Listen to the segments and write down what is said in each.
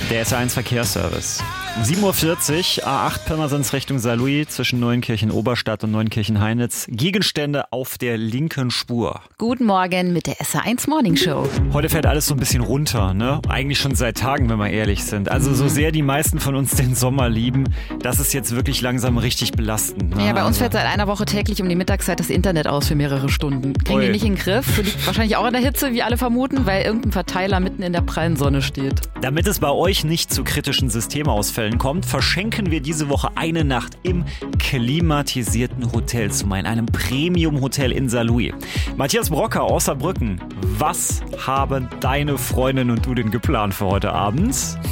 Der SR1 Verkehrsservice. Um 7.40 Uhr, A8 Pirmasens Richtung Saarlouis zwischen Neunkirchen-Oberstadt und Neunkirchen-Heinitz. Gegenstände auf der linken Spur. Guten Morgen mit der SR1 Morning Show. Heute fährt alles so ein bisschen runter, ne? Eigentlich schon seit Tagen, wenn wir ehrlich sind. Also so sehr die meisten von uns den Sommer lieben, das ist jetzt wirklich langsam richtig belastend. Ne? Ja, bei uns fällt seit einer Woche täglich um die Mittagszeit das Internet aus für mehrere Stunden. Kriegen die nicht in den Griff. Liegt wahrscheinlich auch an der Hitze, wie alle vermuten, weil irgendein Verteiler mitten in der prallen Sonne steht. Damit es bei euch nicht zu kritischen Systemausfällen kommt, verschenken wir diese Woche eine Nacht im klimatisierten Hotelzimmer in einem Premium-Hotel in Saarlouis. Matthias Brocker aus Saarbrücken, was haben deine Freundin und du denn geplant für heute Abend?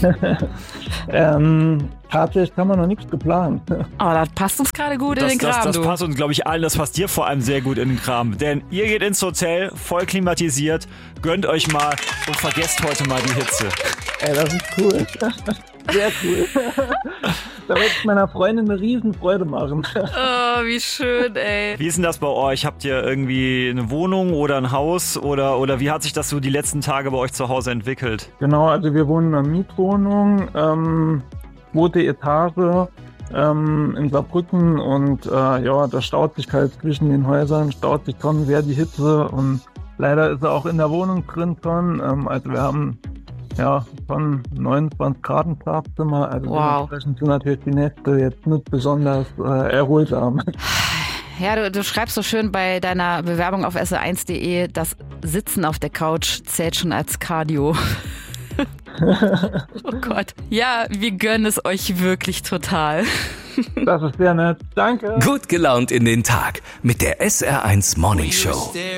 Tatsächlich haben wir noch nichts geplant. Oh, das passt uns gerade gut in den Kram, das passt uns, glaube ich, allen. Das passt dir vor allem sehr gut in den Kram. Denn ihr geht ins Hotel, voll klimatisiert, gönnt euch mal und vergesst heute mal die Hitze. Ey, das ist cool. Sehr cool. Da wird es meiner Freundin eine Riesenfreude machen. Oh, wie schön, ey. Wie ist denn das bei euch? Habt ihr irgendwie eine Wohnung oder ein Haus? Oder wie hat sich das so die letzten Tage bei euch zu Hause entwickelt? Genau, also wir wohnen in einer Mietwohnung, zweite Etage in Saarbrücken und da staut sich halt zwischen den Häusern, staut sich schon sehr die Hitze und leider ist er auch in der Wohnung drin schon. Also wir haben schon 29 Grad im Schlafzimmer, also dementsprechend sind natürlich die Nächte jetzt nicht besonders erholsam. Ja, du schreibst so schön bei deiner Bewerbung auf sr1.de, das Sitzen auf der Couch zählt schon als Cardio. Oh Gott. Ja, wir gönnen es euch wirklich total. Das ist sehr nett. Danke. Gut gelaunt in den Tag mit der SR1 Morning Show.